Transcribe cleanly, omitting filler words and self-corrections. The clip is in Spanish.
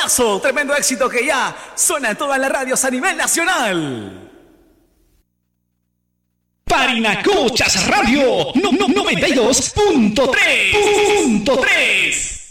golazo, tremendo éxito que ya suena en todas las radios a nivel nacional. Parinacochas Radio 92.3.